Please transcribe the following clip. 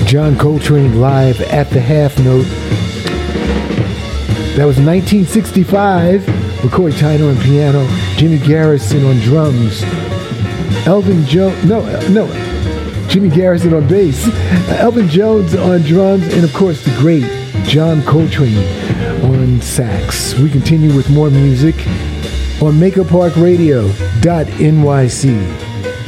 John Coltrane live at the half note. That was 1965. McCoy Tyner on piano, Jimmy Garrison on drums, Jimmy Garrison on bass, Elvin Jones on drums, and of course the great John Coltrane on sax. We continue with more music on MakerParkRadio.nyc.